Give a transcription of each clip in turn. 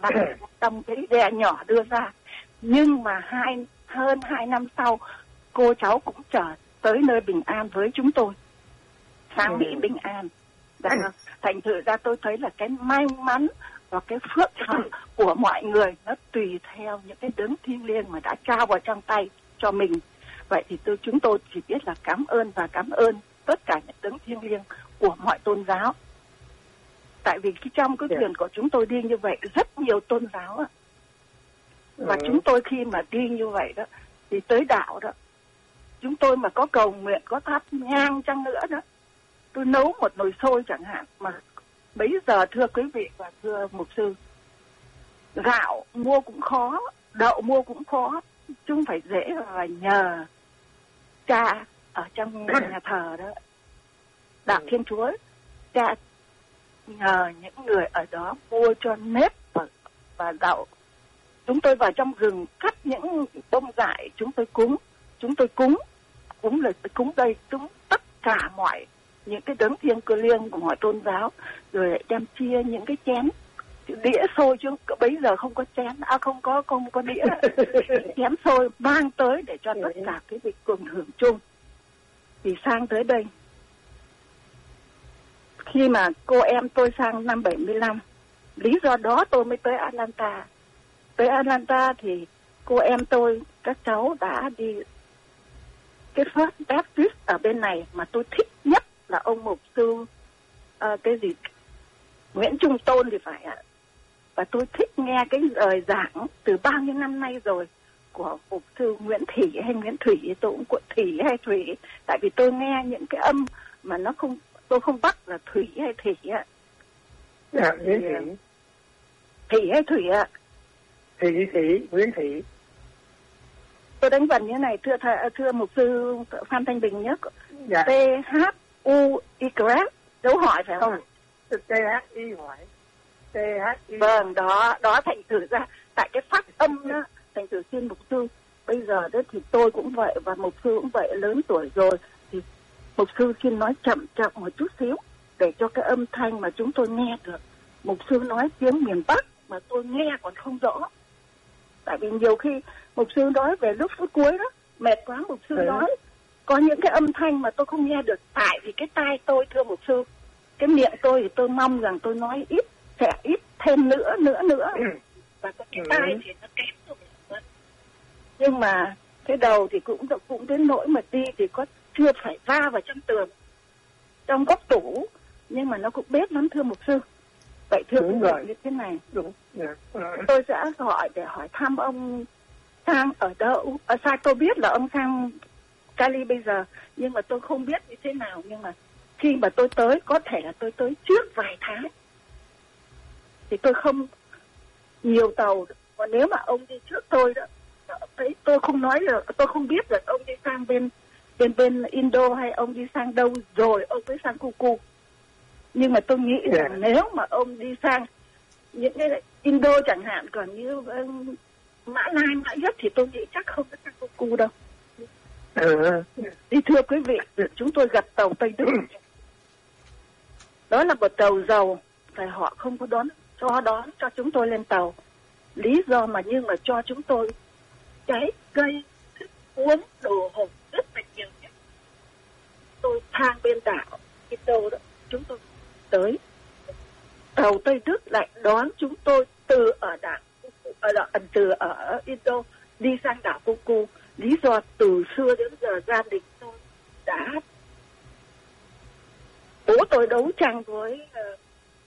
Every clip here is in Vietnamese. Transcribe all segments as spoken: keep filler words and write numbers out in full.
là tâm cái idea nhỏ đưa ra. Nhưng mà hai hơn hai năm sau, cô cháu cũng trở tới nơi bình an với chúng tôi, sang Mỹ bình an. Đã, thành thử ra tôi thấy là cái may mắn và cái phước phần của mọi người nó tùy theo những cái đấng thiêng liêng mà đã trao vào trong tay cho mình. Vậy thì tôi chúng tôi chỉ biết là cảm ơn và cảm ơn tất cả những đấng thiêng liêng của mọi tôn giáo. Tại vì cái trong cái thuyền của chúng tôi đi như vậy rất nhiều tôn giáo á. Và ừ. chúng tôi khi mà đi như vậy đó thì tới đảo đó, chúng tôi mà có cầu nguyện, có thắp nhang chăng nữa đó, tôi nấu một nồi xôi chẳng hạn, mà bấy giờ thưa quý vị và thưa mục sư, gạo mua cũng khó, đậu mua cũng khó, chúng phải dễ là nhờ cha ở trong nhà thờ đó, đạo Thiên Chúa, cha nhờ những người ở đó mua cho nếp và, và đậu. Chúng tôi vào trong rừng cắt những bông dại, chúng tôi cúng, chúng tôi cúng, cúng là cúng đây, cúng tất cả mọi những cái đấng thiêng liêng của mọi tôn giáo, rồi lại đem chia những cái chén đĩa xôi, chứ bây giờ không có chén, à không có không có đĩa, chén xôi mang tới để cho tất cả cái việc cùng hưởng chung. Thì sang tới đây, khi mà cô em tôi sang năm bảy mươi lăm, lý do đó tôi mới tới Atlanta. Tới Atlanta thì cô em tôi, các cháu đã đi cái First Baptist ở bên này, mà tôi thích nhất là ông mục sư uh, cái gì Nguyễn Trung Tôn thì phải ạ. Và tôi thích nghe cái lời giảng từ bao nhiêu năm nay rồi của mục sư Nguyễn Thủy hay Nguyễn Thủy, tôi cũng của Thủy hay Thủy, tại vì tôi nghe những cái âm mà nó không, tôi không bắt là Thủy hay Thủy ạ. Dạ, Nguyễn Thủy. Thủy hay Thủy ạ? Thủy, Thủy, Nguyễn Thủy. Tôi đánh vần như này, thưa thưa, thưa mục sư Phan Thanh Bình nhé. Dạ. T H U Y dấu hỏi phải không? T H I hỏi. T H I. Vâng, đó, đó thành thử ra, tại cái phát âm đó, thành thử xin mục sư, bây giờ đó thì tôi cũng vậy và mục sư cũng vậy, lớn tuổi rồi, thì mục sư xin nói chậm chậm một chút xíu, để cho cái âm thanh mà chúng tôi nghe được. Mục sư nói tiếng miền Bắc mà tôi nghe còn không rõ. Tại vì nhiều khi mục sư nói về lúc phút cuối đó, mệt quá mục sư ừ. nói, có những cái âm thanh mà tôi không nghe được, tại vì cái tai tôi, thưa mục sư, cái miệng tôi thì tôi mong rằng tôi nói ít, sẽ ít thêm nữa, nữa, nữa. Ừ. Và cái ừ. tai thì nó kém rồi. Nhưng mà cái đầu thì cũng cũng đến nỗi mà đi thì có chưa phải va vào trong tường, trong góc tủ, nhưng mà nó cũng bết lắm thưa mục sư. Vậy thưa quý vị như thế này, đúng. Yeah. tôi sẽ gọi để hỏi thăm ông Sang ở đâu. À, sao tôi biết là ông Sang Cali bây giờ, nhưng mà tôi không biết như thế nào. Nhưng mà khi mà tôi tới, có thể là tôi tới trước vài tháng, thì tôi không nhiều tàu. Còn nếu mà ông đi trước tôi đó, thấy tôi không nói được, tôi không biết là ông đi sang bên bên bên Indo hay ông đi sang đâu rồi ông mới sang Cucu. Nhưng mà tôi nghĩ rằng yeah. nếu mà ông đi sang những cái Indo chẳng hạn, còn như uh, Mã Lai, Mã Nhất thì tôi nghĩ chắc không có sang Cucu đâu. Ừ. Thì thưa quý vị, chúng tôi gặp tàu Tây Đức. Đó là một tàu dầu, phải họ không có đón cho đón cho chúng tôi lên tàu. Lý do mà nhưng mà cho chúng tôi trái cây, thức uống, đồ hộp rất là nhiều nhất. Tôi sang bên đảo Indo đó, chúng tôi tới tàu Tây Đức lại đón chúng tôi từ ở đảo ở đảo, từ ở Indo đi sang đảo Cucu. Lý do từ xưa đến giờ gia đình tôi đã bố tôi đấu tranh với uh,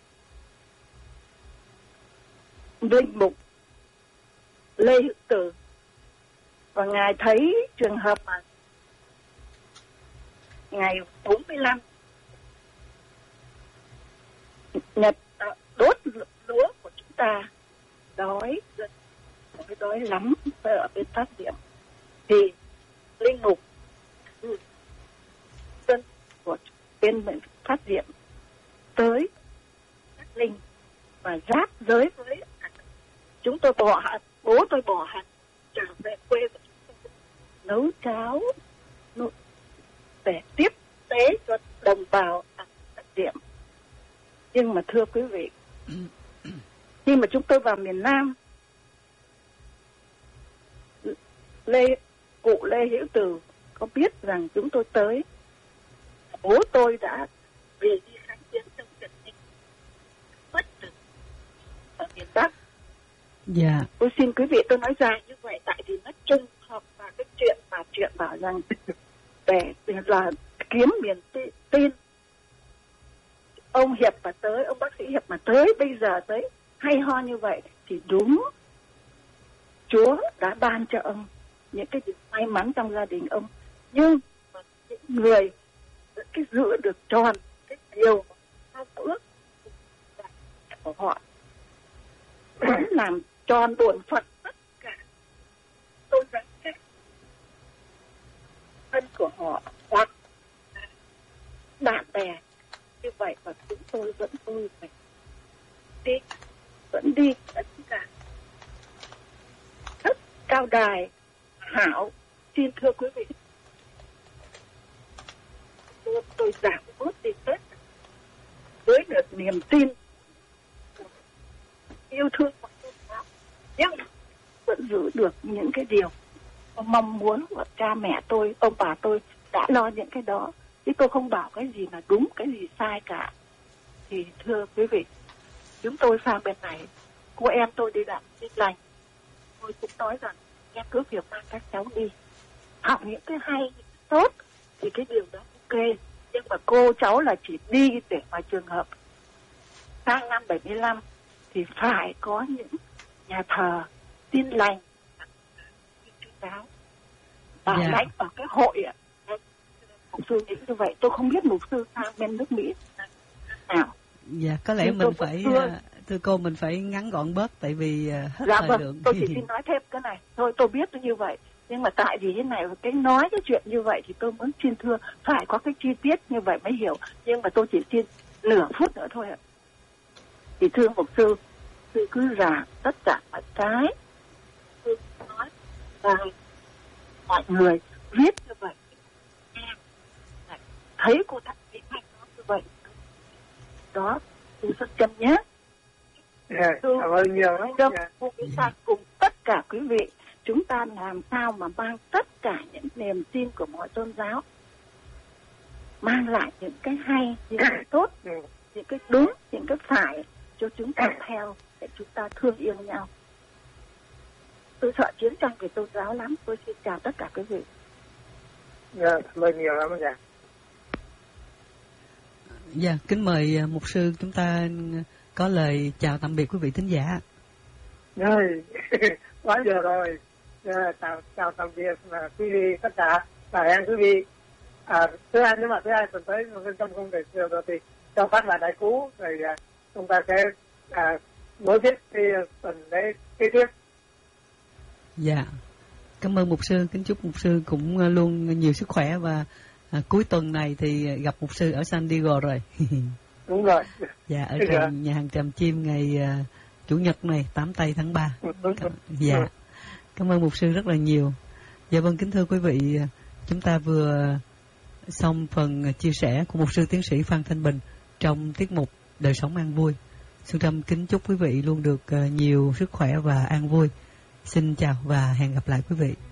linh mục Lê Hữu Từ, và ngài thấy trường hợp mà ngày bốn mươi lăm Nhật đốt lúa của chúng ta đói đói, đói lắm ở bên phát điểm, thì linh mục dân của bên phát điểm tới các linh và giáp giới với chúng tôi, bỏ hẳn bố tôi bỏ hẳn trở về quê của chúng tôi, nấu cháo để tiếp tế cho đồng bào ở phát điểm. Nhưng mà thưa quý vị, khi mà chúng tôi vào miền Nam, Lê cụ Lê Hữu Từ có biết rằng chúng tôi tới, bố tôi đã về đi kháng chiến trong trận dịch mất từ ở miền Bắc. Dạ. Tôi xin quý vị tôi nói dài như vậy tại vì nó trùng hợp vào cái chuyện mà chuyện bảo rằng để là kiếm miền tin. Ông Hiệp mà tới, ông bác sĩ Hiệp mà tới, bây giờ tới hay ho như vậy thì đúng Chúa đã ban cho ông những cái điều may mắn trong gia đình ông. Nhưng mà những người cái giữ được tròn cái điều mà ước của họ vẫn làm tròn bổn phận tất cả tôn giáo khác thân của họ hoặc bạn bè như vậy, và chúng tôi vẫn vui vẻ đi, vẫn đi tất cả rất cao đài hảo. Xin thưa quý vị, tôi, tôi giảm bớt đi tất với được niềm tin yêu thương của tôn giáo, nhưng vẫn giữ được những cái điều mong muốn của cha mẹ tôi, ông bà tôi đã lo những cái đó, chứ tôi không bảo cái gì là đúng, cái gì sai cả. Thì thưa quý vị, chúng tôi sang bên này, cô em tôi đi làm tin lành, tôi cũng nói rằng em cứ việc mang các cháu đi học những cái hay, những cái tốt thì cái điều đó ok, nhưng mà cô cháu là chỉ đi để mà trường hợp sang năm bảy mươi lăm thì phải có những nhà thờ tin lành Chúa giáo và yeah. lãnh ở cái hội ạ. Mục sư nghĩ như vậy, tôi không biết mục sư sang bên nước Mỹ nào. Dạ, có lẽ nhưng mình phải thưa, thưa cô mình phải ngắn gọn bớt tại vì hết dạ, thời vâng, lượng. Tôi chỉ xin nói thêm cái này thôi, tôi biết như vậy, nhưng mà tại vì thế này cái nói cái chuyện như vậy thì tôi muốn xin thưa phải có cái chi tiết như vậy mới hiểu, nhưng mà tôi chỉ xin nửa phút nữa thôi ạ. Thì thưa mục sư, sư cứ giảng tất cả mọi cái sư nói và mọi người viết như vậy, thấy cô thật vị Thanh nói như vậy đó, tôi rất chân nhé. Yeah, cảm ơn nhiều lắm. Trong chúng ta cùng tất cả quý vị, chúng ta làm sao mà mang tất cả những niềm tin của mọi tôn giáo, mang lại những cái hay, những cái tốt, những cái đúng, những cái phải cho chúng ta theo, để chúng ta thương yêu nhau. Tôi sợ chiến tranh về tôn giáo lắm. Tôi xin chào tất cả quý vị. Dạ, cảm ơn nhiều lắm dạ. Dạ, kính mời mục sư chúng ta có lời chào tạm biệt quý vị thính giả. Rồi, quá giờ rồi. À, chào, chào tạm biệt và quý vị tất cả và em quý vị. À, thứ hai, nếu mà thứ hai tuần tới trong công việc rồi thì cho phát lại đại cú rồi à, chúng ta sẽ à, nối tiếp cái tuần đấy kế tiếp. Dạ, cảm ơn mục sư, kính chúc mục sư cũng luôn nhiều sức khỏe và à, cuối tuần này thì gặp mục sư ở San Diego rồi. Đúng rồi. Dạ, ở trong nhà hàng Tràm Chim ngày uh, chủ nhật này tám tây tháng ba. Cảm, dạ, cảm ơn mục sư rất là nhiều. Dạ vâng, kính thưa quý vị, chúng ta vừa xong phần chia sẻ của mục sư tiến sĩ Phan Thanh Bình trong tiết mục Đời Sống An Vui. Xuân Trâm kính chúc quý vị luôn được uh, nhiều sức khỏe và an vui. Xin chào và hẹn gặp lại quý vị.